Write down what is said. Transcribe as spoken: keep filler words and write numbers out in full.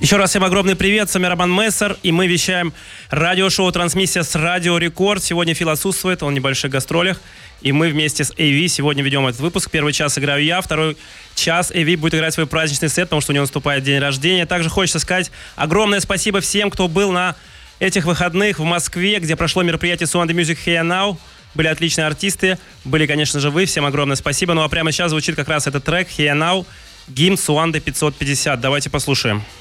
Еще раз всем огромный привет, с вами Роман Мессер, и мы вещаем радиошоу «Трансмиссия» с Радио Рекорд. Сегодня Фил отсутствует, он в небольших гастролях, и мы вместе с эй ви сегодня ведем этот выпуск. Первый час играю я, второй час эй ви будет играть свой праздничный сет, потому что у него наступает день рождения. Также хочется сказать огромное спасибо всем, кто был на этих выходных в Москве, где прошло мероприятие Suanda Music Here Now. Были отличные артисты, были, конечно же, вы. Всем огромное спасибо. Ну а прямо сейчас звучит как раз этот трек Here Now, гимн Суанды пятьсот пятьдесят. Давайте послушаем.